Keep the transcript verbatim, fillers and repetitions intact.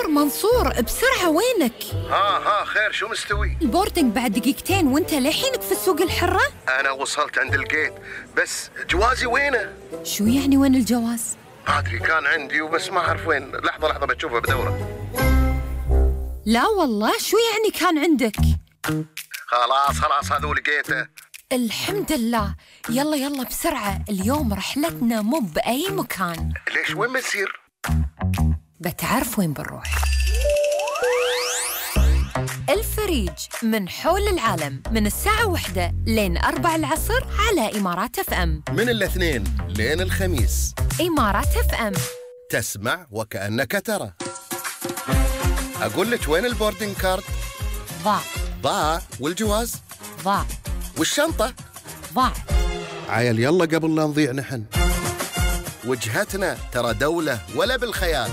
منصور بسرعة وينك؟ ها ها خير شو مستوي؟ البوردنج بعد دقيقتين وانت لحينك في السوق الحرة؟ أنا وصلت عند الجيت بس جوازي وينه؟ شو يعني وين الجواز؟ ما أدري كان عندي وبس ما أعرف وين. لحظة لحظة بتشوفه بدورة. لا والله شو يعني كان عندك؟ خلاص خلاص هذول لقيته. الحمد لله. يلا يلا بسرعة، اليوم رحلتنا مو بأي مكان. ليش وين بنسير؟ بتعرف وين بنروح؟ الفريج من حول العالم من الساعة واحدة لين أربع العصر على إمارات اف ام. من الاثنين لين الخميس. إمارات اف ام. تسمع وكأنك ترى. أقول لك وين البوردنج كارد؟ ضاع. ضاع. والجواز؟ ضاع. والشنطة؟ ضاع. عيل يلا قبل لا نضيع نحن. وجهتنا ترى دولة ولا بالخيال.